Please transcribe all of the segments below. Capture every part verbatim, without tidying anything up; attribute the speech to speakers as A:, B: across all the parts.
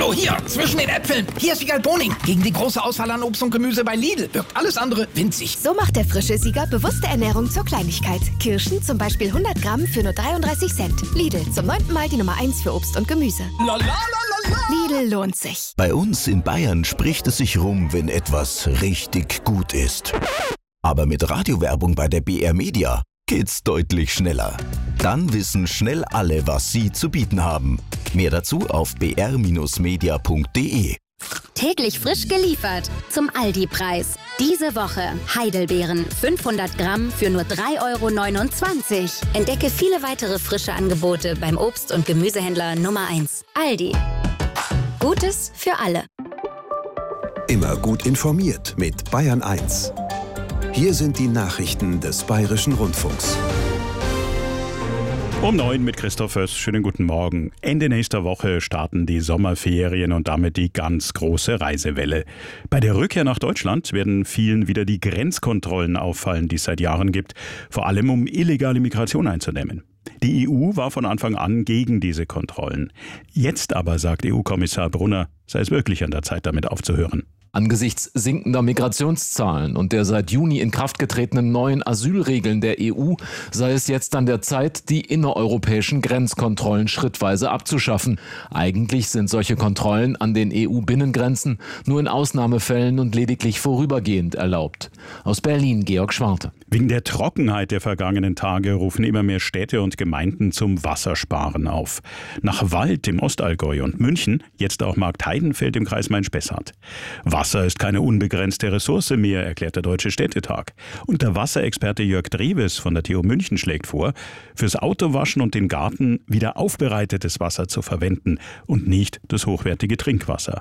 A: Hallo, hier, zwischen den Äpfeln. Hier ist Siegal Boning. Gegen die große Auswahl an Obst und Gemüse bei Lidl wirkt alles andere winzig.
B: So macht der frische Sieger bewusste Ernährung zur Kleinigkeit. Kirschen zum Beispiel hundert Gramm für nur dreiunddreißig Cent. Lidl, zum neunten Mal die Nummer eins für Obst und Gemüse.
A: La, la, la, la, la.
B: Lidl lohnt sich.
C: Bei uns in Bayern spricht es sich rum, wenn etwas richtig gut ist. Aber mit Radiowerbung bei der B R Media geht's deutlich schneller. Dann wissen schnell alle, was sie zu bieten haben. Mehr dazu auf b r Bindestrich media punkt d e.
D: Täglich frisch geliefert zum Aldi-Preis. Diese Woche Heidelbeeren fünfhundert Gramm für nur drei Euro neunundzwanzig. Entdecke viele weitere frische Angebote beim Obst- und Gemüsehändler Nummer eins. Aldi. Gutes für alle.
E: Immer gut informiert mit Bayern eins. Hier sind die Nachrichten des Bayerischen Rundfunks.
F: Um neun mit Christoph Föss. Schönen guten Morgen. Ende nächster Woche starten die Sommerferien und damit die ganz große Reisewelle. Bei der Rückkehr nach Deutschland werden vielen wieder die Grenzkontrollen auffallen, die es seit Jahren gibt, vor allem um illegale Migration einzudämmen. Die E U war von Anfang an gegen diese Kontrollen. Jetzt aber, sagt E U-Kommissar Brunner, sei es wirklich an der Zeit, damit aufzuhören.
G: Angesichts sinkender Migrationszahlen und der seit Juni in Kraft getretenen neuen Asylregeln der E U sei es jetzt an der Zeit, die innereuropäischen Grenzkontrollen schrittweise abzuschaffen. Eigentlich sind solche Kontrollen an den E U-Binnengrenzen nur in Ausnahmefällen und lediglich vorübergehend erlaubt. Aus Berlin, Georg Schwarte.
F: Wegen der Trockenheit der vergangenen Tage rufen immer mehr Städte und Gemeinden zum Wassersparen auf. Nach Wald im Ostallgäu und München, jetzt auch Marktheidenfeld im Kreis Main-Spessart. Wasser ist keine unbegrenzte Ressource mehr, erklärt der Deutsche Städtetag. Und der Wasserexperte Jörg Drewes von der T U München schlägt vor, fürs Autowaschen und den Garten wieder aufbereitetes Wasser zu verwenden und nicht das hochwertige Trinkwasser.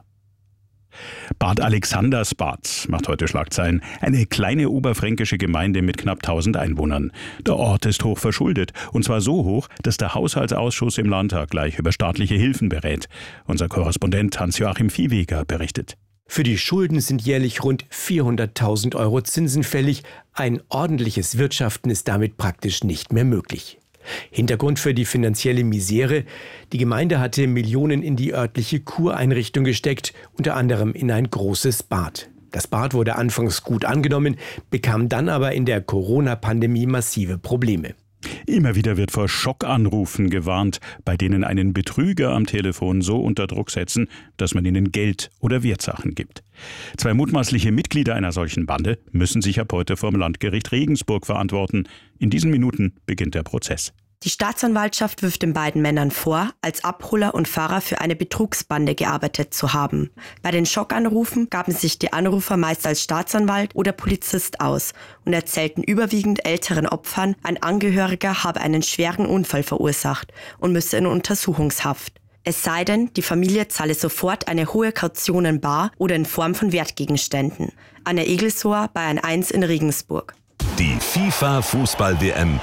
F: Bad Alexandersbad macht heute Schlagzeilen. Eine kleine oberfränkische Gemeinde mit knapp tausend Einwohnern. Der Ort ist hoch verschuldet. Und zwar so hoch, dass der Haushaltsausschuss im Landtag gleich über staatliche Hilfen berät. Unser Korrespondent Hans-Joachim Viehweger berichtet.
H: Für die Schulden sind jährlich rund vierhunderttausend Euro Zinsen fällig. Ein ordentliches Wirtschaften ist damit praktisch nicht mehr möglich. Hintergrund für die finanzielle Misere: Die Gemeinde hatte Millionen in die örtliche Kureinrichtung gesteckt, unter anderem in ein großes Bad. Das Bad wurde anfangs gut angenommen, bekam dann aber in der Corona-Pandemie massive Probleme.
F: Immer wieder wird vor Schockanrufen gewarnt, bei denen einen Betrüger am Telefon so unter Druck setzen, dass man ihnen Geld oder Wertsachen gibt. Zwei mutmaßliche Mitglieder einer solchen Bande müssen sich ab heute vor dem Landgericht Regensburg verantworten. In diesen Minuten beginnt der Prozess.
I: Die Staatsanwaltschaft wirft den beiden Männern vor, als Abholer und Fahrer für eine Betrugsbande gearbeitet zu haben. Bei den Schockanrufen gaben sich die Anrufer meist als Staatsanwalt oder Polizist aus und erzählten überwiegend älteren Opfern, ein Angehöriger habe einen schweren Unfall verursacht und müsse in Untersuchungshaft. Es sei denn, die Familie zahle sofort eine hohe Kaution in bar oder in Form von Wertgegenständen. Anna Egelshoher, Bayern eins in Regensburg.
E: Die FIFA-Fußball-W M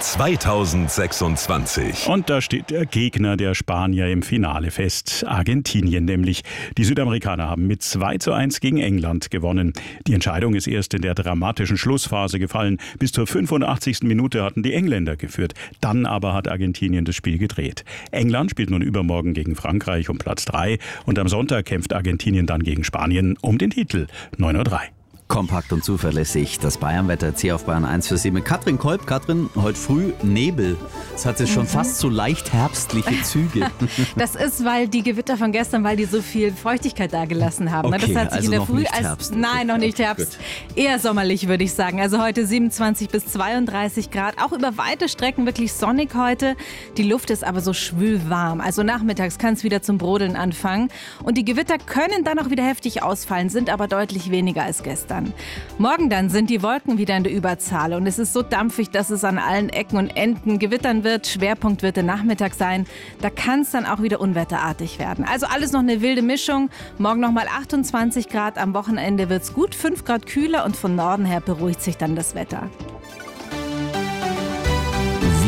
E: zweitausendsechsundzwanzig.
F: Und da steht der Gegner der Spanier im Finale fest, Argentinien nämlich. Die Südamerikaner haben mit zwei zu eins gegen England gewonnen. Die Entscheidung ist erst in der dramatischen Schlussphase gefallen. Bis zur fünfundachtzigsten Minute hatten die Engländer geführt. Dann aber hat Argentinien das Spiel gedreht. England spielt nun übermorgen gegen Frankreich um Platz drei und am Sonntag kämpft Argentinien dann gegen Spanien um den Titel. neun Uhr drei.
J: Kompakt und zuverlässig. Das Bayernwetter C auf Bayern eins für Sie mit Katrin Kolb. Katrin, heute früh Nebel. Das hat jetzt schon mhm. fast so leicht herbstliche Züge.
K: Das ist, weil die Gewitter von gestern, weil die so viel Feuchtigkeit da gelassen haben.
J: Okay,
K: das hat sich
J: also
K: in der
J: noch
K: Früh
J: nicht
K: als,
J: Herbst.
K: Nein,
J: okay.
K: noch nicht Herbst. Gut. Eher sommerlich, würde ich sagen. Also heute siebenundzwanzig bis zweiunddreißig Grad. Auch über weite Strecken wirklich sonnig heute. Die Luft ist aber so schwül warm. Also nachmittags kann es wieder zum Brodeln anfangen. Und die Gewitter können dann auch wieder heftig ausfallen, sind aber deutlich weniger als gestern. Morgen dann sind die Wolken wieder in der Überzahl und es ist so dampfig, dass es an allen Ecken und Enden gewittern wird. Schwerpunkt wird der Nachmittag sein. Da kann es dann auch wieder unwetterartig werden. Also alles noch eine wilde Mischung. Morgen nochmal achtundzwanzig Grad, am Wochenende wird es gut, fünf Grad kühler und von Norden her beruhigt sich dann das Wetter.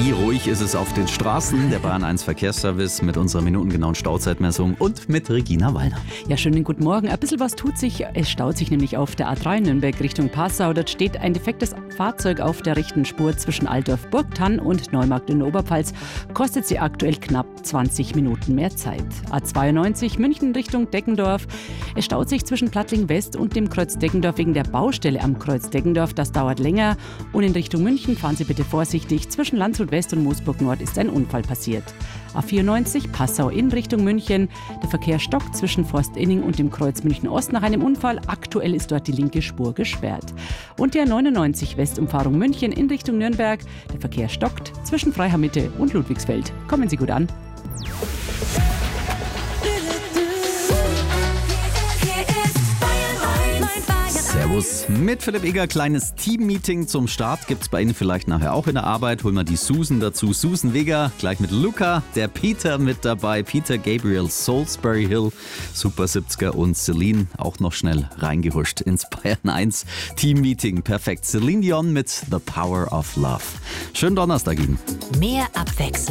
J: Wie ruhig ist es auf den Straßen? Der Bayern eins Verkehrsservice mit unserer minutengenauen Stauzeitmessung und mit Regina Wallner.
L: Ja, schönen guten Morgen. Ein bisschen was tut sich. Es staut sich nämlich auf der A drei Nürnberg Richtung Passau. Dort steht ein defektes Fahrzeug auf der rechten Spur zwischen Altdorf-Burgthann und Neumarkt in der Oberpfalz. Kostet sie aktuell knapp zwanzig Minuten mehr Zeit. A zweiundneunzig München Richtung Deggendorf. Es staut sich zwischen Plattling West und dem Kreuz Deggendorf wegen der Baustelle am Kreuz Deggendorf. Das dauert länger. Und in Richtung München fahren Sie bitte vorsichtig. Zwischen Landshut West und Moosburg Nord ist ein Unfall passiert. A vierundneunzig Passau in Richtung München. Der Verkehr stockt zwischen Forstinning und dem Kreuz München Ost nach einem Unfall. Aktuell ist dort die linke Spur gesperrt. Und die A neunundneunzig Westumfahrung München in Richtung Nürnberg. Der Verkehr stockt zwischen Freiham Mitte und Ludwigsfeld. Kommen Sie gut an.
J: Servus. Mit Philipp Eger, kleines Team-Meeting zum Start gibt's bei Ihnen vielleicht nachher auch in der Arbeit. Holen wir die Susan dazu. Susan Weger, gleich mit Luca, der Peter mit dabei. Peter Gabriel, Salisbury Hill, Super siebziger und Celine auch noch schnell reingehuscht ins Bayern eins Team-Meeting. Perfekt. Celine Dion mit The Power of Love. Schönen Donnerstag Ihnen.
D: Mehr Abwechslung.